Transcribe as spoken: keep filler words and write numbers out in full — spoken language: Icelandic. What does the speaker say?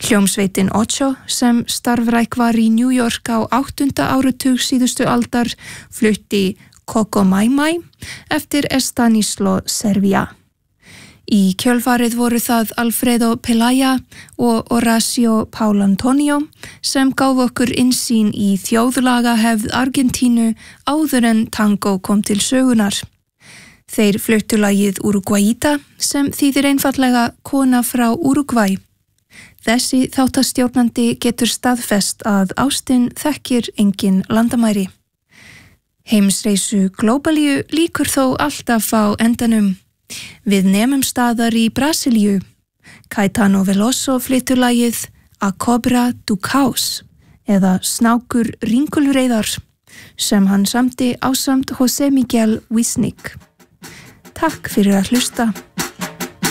Hljómsveitin Ocho sem starfræk var í New York á áttunda áratug síðustu aldar flutti Coco Mai Mai eftir Estanislo Servia. Í kjölfarið voru það Alfredo Pelaya og Horacio Paulantonio sem gáf okkur innsýn í þjóðlagahefð Argentínu áður en tango kom til sögunar. Þeir fluttu lagið Uruguayita sem þýðir einfallega kona frá Uruguay. Þessi þáttastjórnandi getur staðfest að ástin þekkir engin landamæri. Heimsreisu Glóbalíu líkur þó alltaf á endanum. Við nemum staðar í Brasilíu. Caetano Veloso flytur lagið A Cobra do Caos eða Snákur ringulreiðar sem hann samdi ásamt José Miguel Wisnik. Takk fyrir að hlusta.